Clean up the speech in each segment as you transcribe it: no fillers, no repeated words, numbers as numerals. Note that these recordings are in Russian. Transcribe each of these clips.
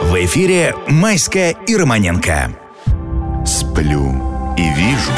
В эфире Майская и Романенко. Сплю и вижу.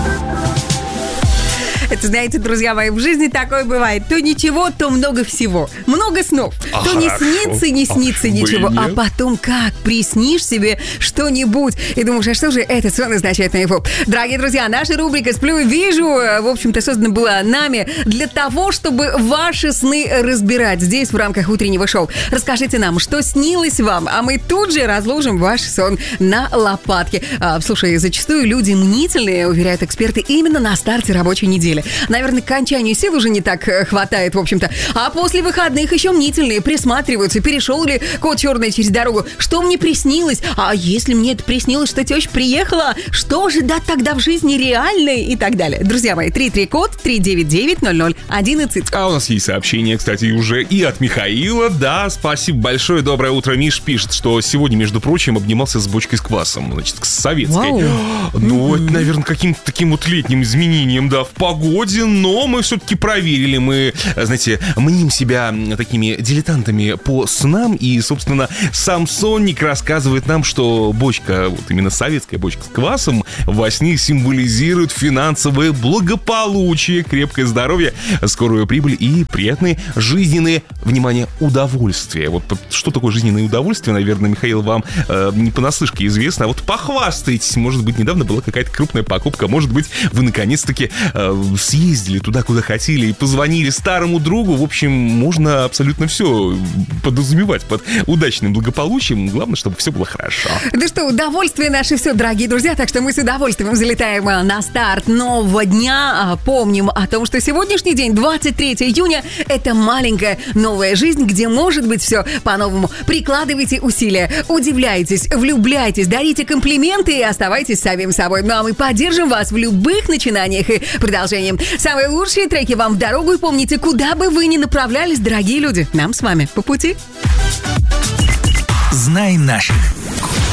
Это, знаете, друзья мои, в жизни такое бывает. То ничего, то много всего. Много снов. То не снится ничего. А потом как приснишь себе что-нибудь и думаешь, а что же этот сон означает наяву? Дорогие друзья, наша рубрика «Сплю и вижу», в общем-то, создана была нами для того, чтобы ваши сны разбирать здесь, в рамках утреннего шоу. Расскажите нам, что снилось вам, а мы тут же разложим ваш сон на лопатки. Слушай, зачастую люди мнительные, уверяют эксперты, именно на старте рабочей недели. Наверное, к окончанию сил уже не так хватает, в общем-то. А после выходных еще мнительные присматриваются, перешел ли кот черный через дорогу, что мне приснилось, а если мне это приснилось, что теща приехала, что же да тогда в жизни реальное и так далее. Друзья мои, 33-код 399-00-11. А у нас есть сообщение, кстати, уже и от Михаила. Да, спасибо большое, доброе утро. Миш пишет, что сегодня, между прочим, обнимался с бочкой с квасом, значит, с советской. Ну, это, наверное, каким-то таким вот летним изменением, да, в погоде, но мы все-таки проверили. Мы, знаете, мним себя такими дилетантами по снам, и, собственно, сам сонник рассказывает нам, что бочка, вот именно советская бочка с квасом, во сне символизирует финансовое благополучие, крепкое здоровье, скорую прибыль и приятные жизненные, внимание, удовольствия. Вот что такое жизненное удовольствие, наверное, Михаил, вам не понаслышке известно, а вот похвастайтесь. Может быть, недавно была какая-то крупная покупка, может быть, вы наконец-таки съездили туда, куда хотели, и позвонили старому другу. В общем, можно абсолютно все подразумевать под удачным благополучием. Главное, чтобы все было хорошо. Да что, удовольствие наше все, дорогие друзья. Так что мы с удовольствием залетаем на старт нового дня. Помним о том, что сегодняшний день, 23 июня, это маленькая новая жизнь, где может быть все по-новому. Прикладывайте усилия, удивляйтесь, влюбляйтесь, дарите комплименты и оставайтесь самим собой. Ну а мы поддержим вас в любых начинаниях и продолжениях. Самые лучшие треки вам в дорогу, и помните, куда бы вы ни направлялись, дорогие люди, нам с вами по пути. Знай наших.